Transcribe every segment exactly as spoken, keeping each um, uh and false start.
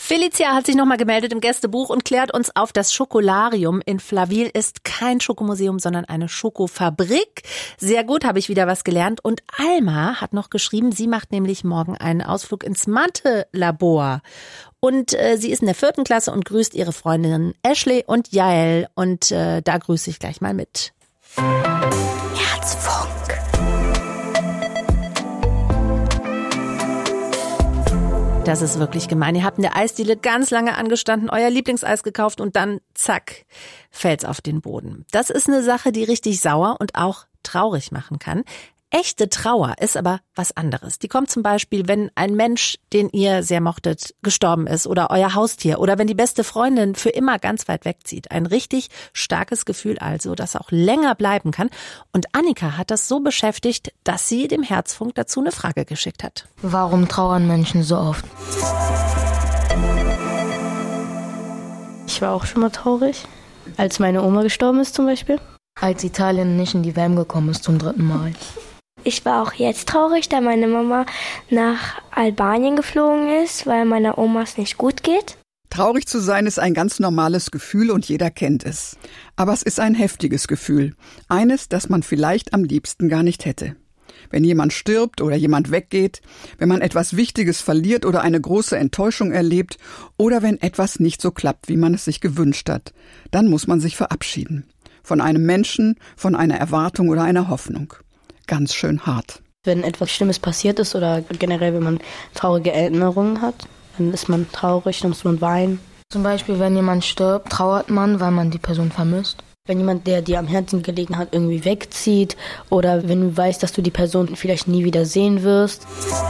Felicia hat sich nochmal gemeldet im Gästebuch und klärt uns auf, das Schokolarium in Flawil ist kein Schokomuseum, sondern eine Schokofabrik. Sehr gut, habe ich wieder was gelernt. Und Alma hat noch geschrieben, sie macht nämlich morgen einen Ausflug ins Mathe-Labor. Und äh, sie ist in der vierten Klasse und grüßt ihre Freundinnen Ashley und Jael. Und äh, da grüße ich gleich mal mit. Herzfunk. Das ist wirklich gemein. Ihr habt in der Eisdiele ganz lange angestanden, euer Lieblingseis gekauft und dann, zack, fällt's auf den Boden. Das ist eine Sache, die richtig sauer und auch traurig machen kann. Echte Trauer ist aber was anderes. Die kommt zum Beispiel, wenn ein Mensch, den ihr sehr mochtet, gestorben ist oder euer Haustier oder wenn die beste Freundin für immer ganz weit wegzieht. Ein richtig starkes Gefühl also, das auch länger bleiben kann. Und Annika hat das so beschäftigt, dass sie dem Herzfunk dazu eine Frage geschickt hat. Warum trauern Menschen so oft? Ich war auch schon mal traurig, als meine Oma gestorben ist zum Beispiel. Als Italien nicht in die W M gekommen ist zum dritten Mal. Ich war auch jetzt traurig, da meine Mama nach Albanien geflogen ist, weil meiner Oma es nicht gut geht. Traurig zu sein ist ein ganz normales Gefühl und jeder kennt es. Aber es ist ein heftiges Gefühl. Eines, das man vielleicht am liebsten gar nicht hätte. Wenn jemand stirbt oder jemand weggeht, wenn man etwas Wichtiges verliert oder eine große Enttäuschung erlebt oder wenn etwas nicht so klappt, wie man es sich gewünscht hat, dann muss man sich verabschieden. Von einem Menschen, von einer Erwartung oder einer Hoffnung. Ganz schön hart. Wenn etwas Schlimmes passiert ist oder generell, wenn man traurige Erinnerungen hat, dann ist man traurig, dann muss man weinen. Zum Beispiel, wenn jemand stirbt, trauert man, weil man die Person vermisst. Wenn jemand, der dir am Herzen gelegen hat, irgendwie wegzieht oder wenn du weißt, dass du die Person vielleicht nie wieder sehen wirst.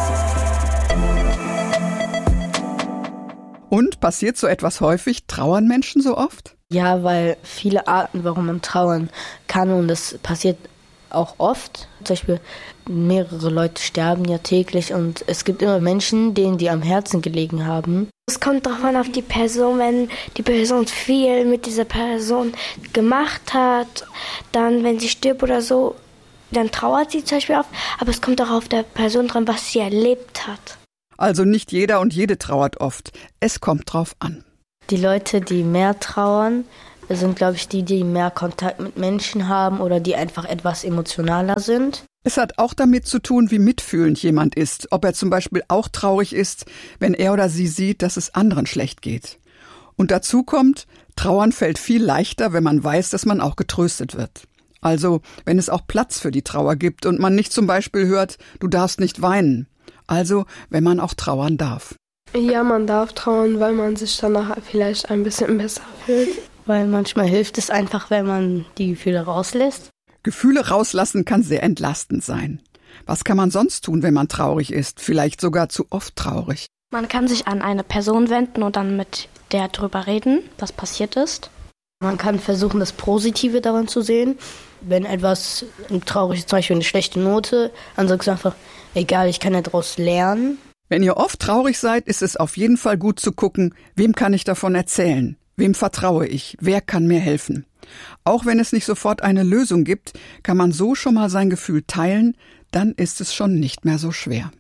Und passiert so etwas häufig? Trauern Menschen so oft? Ja, weil viele Arten, warum man trauern kann und das passiert auch oft. Zum Beispiel mehrere Leute sterben ja täglich und es gibt immer Menschen, denen die am Herzen gelegen haben. Es kommt drauf an auf die Person, wenn die Person viel mit dieser Person gemacht hat, dann wenn sie stirbt oder so, dann trauert sie zum Beispiel auf, aber es kommt auch auf der Person dran, was sie erlebt hat. Also nicht jeder und jede trauert oft. Es kommt drauf an. Die Leute, die mehr trauern, sind, glaube ich, die, die mehr Kontakt mit Menschen haben oder die einfach etwas emotionaler sind. Es hat auch damit zu tun, wie mitfühlend jemand ist. Ob er zum Beispiel auch traurig ist, wenn er oder sie sieht, dass es anderen schlecht geht. Und dazu kommt, Trauern fällt viel leichter, wenn man weiß, dass man auch getröstet wird. Also, wenn es auch Platz für die Trauer gibt und man nicht zum Beispiel hört, du darfst nicht weinen. Also, wenn man auch trauern darf. Ja, man darf trauern, weil man sich danach vielleicht ein bisschen besser fühlt. Weil manchmal hilft es einfach, wenn man die Gefühle rauslässt. Gefühle rauslassen kann sehr entlastend sein. Was kann man sonst tun, wenn man traurig ist? Vielleicht sogar zu oft traurig. Man kann sich an eine Person wenden und dann mit der drüber reden, was passiert ist. Man kann versuchen, das Positive daran zu sehen. Wenn etwas traurig ist, zum Beispiel eine schlechte Note, dann sagst du einfach, egal, ich kann ja daraus lernen. Wenn ihr oft traurig seid, ist es auf jeden Fall gut zu gucken, wem kann ich davon erzählen? Wem vertraue ich? Wer kann mir helfen? Auch wenn es nicht sofort eine Lösung gibt, kann man so schon mal sein Gefühl teilen, dann ist es schon nicht mehr so schwer.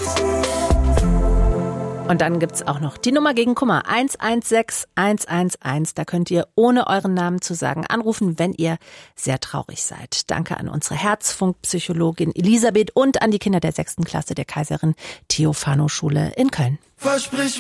Und dann gibt's auch noch die Nummer gegen Kummer eins eins sechs eins eins eins. Da könnt ihr ohne euren Namen zu sagen anrufen, wenn ihr sehr traurig seid. Danke an unsere Herzfunkpsychologin Elisabeth und an die Kinder der sechsten Klasse der Kaiserin Theophano Schule in Köln. Versprich